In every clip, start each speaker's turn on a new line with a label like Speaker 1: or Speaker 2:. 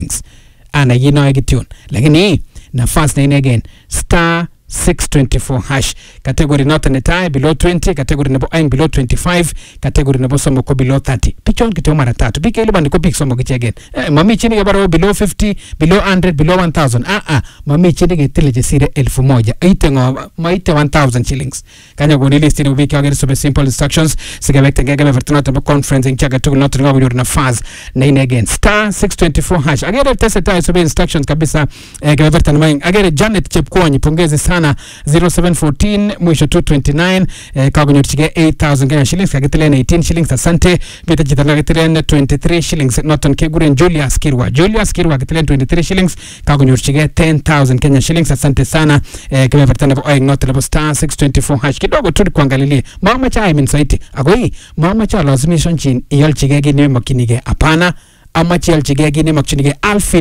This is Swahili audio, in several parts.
Speaker 1: ana yino kityon lakini nafasi na ine again star 624 hash category not netai below 20 category nebo aing below 25 category nebo somo ko below 30 pichon kityo mara tatu pike ile bandiko pik somo kiche again mami chini ke baro below 50 below 100 below 1000 mami chini ke tile je sire 1000 ite ngo maite 1000 shillings kanya go list ni ubiki agere super simple instructions sigabekte ngebe vertana to conferencing chaga to not ngo yor na faz na ine again star 624 hash agere test ta super instructions kabisa ngebe vertana mai agere Janet Chepkwony pongeze sana 0714 mwisho 229 kagonyorchige 8000 Kenya shillings kagitile 18 shillings asante bita jitala gitile 23 shillings Norton Keguren Julius Kirwa gitile 23 shillings kagonyorchige 10000 Kenya shillings asante sana kama vertana bo aing not level star 624 hash kidogo tu kuangalilie mama cha I mean saiti agoi mama cha lazimisha chin iyalchige gini makinige hapana ama chelchige gini makchinige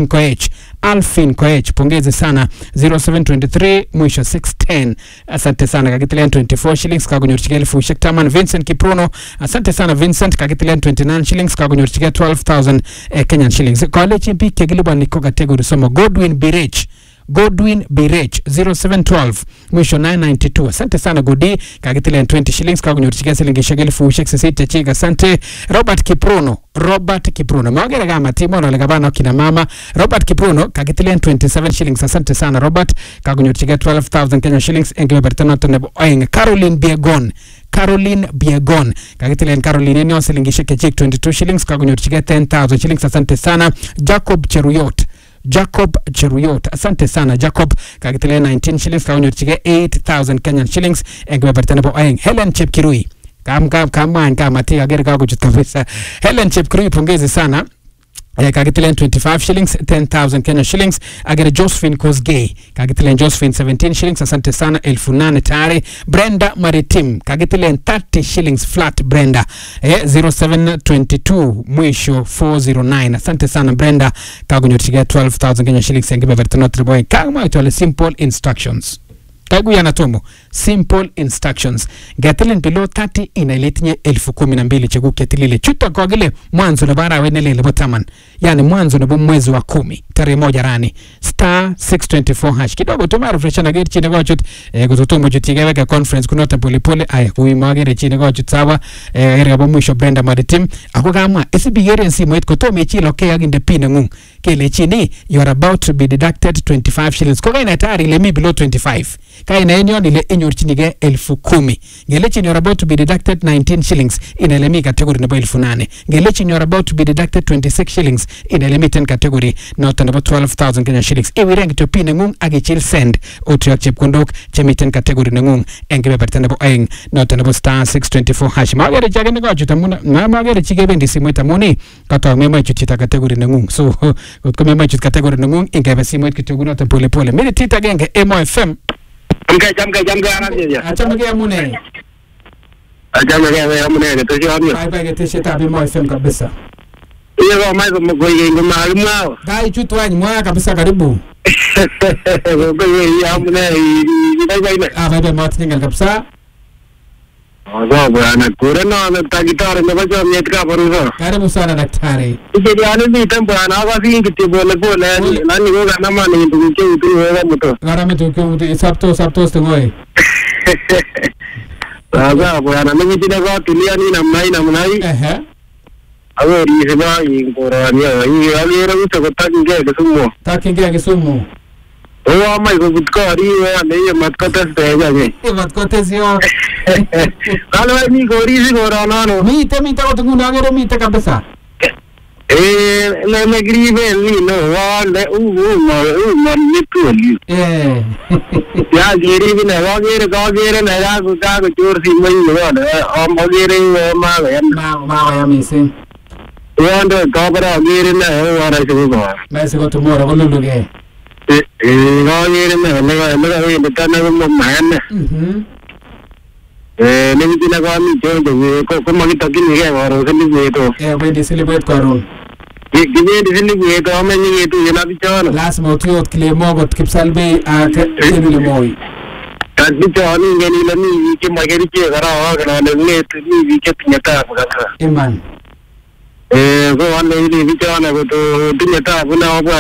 Speaker 1: Alfin Koech pongeze sana 0723 mwisho 610 asante sana kagitilian 24 shillings kagonyorchige 1000 Shektaman Vincent Kiprono asante sana Vincent kagitilian 29 shillings kagonyorchige 12000 Kenyan shillings college mp kegiliba niko category somo Godwin Birech 0712 mwisho 992 asante sana Godi kagitilian 20 shillings kagonyorchige shilingi 1000 chiga asante Robert Kiprono magera gama timo na legabana kina mama Robert Kiprono kagitilian 27 shillings asante sana Robert kagonyorchige 12000 Kenya shillings engebe bertana tonebo oing Caroline Biegon kagitilian Caroline ni shilingi 22 shillings kagonyorchige 10000 shillings asante sana Jacob Cheruyot asante sana Jacob kagitile 19 shillings kagonyorchige 8000 Kenyan shillings engebe bertana bo aing Helen Chepkirui kama tia gere kagochut kabisa Helen Chepkirui pongeze sana kagitile 25 shillings 10000 Kenya shillings agere Josephine Kosgei kagitile Josephine 17 shillings asante sana 1800 tayari Brenda Maritim kagitile 30 shillings flat Brenda 0722 mwisho 409 asante sana Brenda kagonyorchige 12000 Kenya shillings engebe vertana triboy kama itole simple instructions kagu ya natomo simple instructions gatilen below 30 inailetinye 1012 chegu ketilile chuta kwa gile mwanzo na bara wenele botaman yani mwanzo na mwezi wa 10 tarehe 1 rani star 624 hash kidogo tumara refresh na gate chine kwa chut kuzotomo jutigewe ka conference kunota pole aya kuimagere chine kwa chut sawa ere abo mwisho Brenda Maritim ako kama SBR simu et kotome chilo ke aginde pina ngung kele chini you are about to be deducted 25 shillings kwa ina tayari le mi below 25 kaina enyo nile enyorchinige 10,000 ngelechi you're about to be deducted 19 shillings in elemi category nebo 8,000 ngelechi you're about to be deducted 26 shillings in elemi 10 category not about 12,000 Kenya shillings iwireng to pin ngung agichil send otrio chepkondok chemiten category ngung engebe bertana bo aing not about star 624 hash magere jagene go chutamuna magere chige bendi simoit amoni kato mema chuchita category ngung so kotko mema chut category ngung engebe simoit kituguna pole mimi tita genge MOFM Jamga anaje. Achamge amune. Bye keshe tabi MOFM kabisa.
Speaker 2: Iyo maizo mgoye ngoma mwa.
Speaker 1: Gai chutwani mwa kabisa karibu.
Speaker 2: Ngoye amune bye.
Speaker 1: Bye matninga kabisa.
Speaker 2: Ozo bwana kurena na takitare na bacho mietka baruza.
Speaker 1: Karibu sana daktari.
Speaker 2: Ije yani ni tempo ana wasi ngiti bole nani ngoga nama ni nduke utu wewe moto.
Speaker 1: Garame tuke sabto stengoi.
Speaker 2: Sasa bwana mimi jina kwa tulia ni namna hii. Awe risema ingorani hii aliera kutoka takinge Kisumu. Oh my god kutkari ne matkotes tejaje.
Speaker 1: Matkotes yo.
Speaker 2: Kalo ni gorisi gorana no.
Speaker 1: Mite kutunguna ngere mite kabisa.
Speaker 2: Le grive ni no wale ma nituli. Ya grive ne wagere ne ya kuta jorsi mai no. Amagere ma
Speaker 1: ya misi.
Speaker 2: Wanda kabara gere ne wara shugo.
Speaker 1: Mese go tomorrow goluluge.
Speaker 2: Gere ne betana mo mahane. Nemi tina kwa mi chondo ko magita kini ke waro sili to.
Speaker 1: We di celebrate karon.
Speaker 2: Gine di sili to amenyi to yana bichana.
Speaker 1: Last motiot kile mogot kipsalbe kenule moy.
Speaker 2: Tad bichani ngeni la mi ke mageri ke gara wa gara ne ni ke tinyata magata.
Speaker 1: Iman.
Speaker 2: ko wale ili vichana kutu tinye tabu na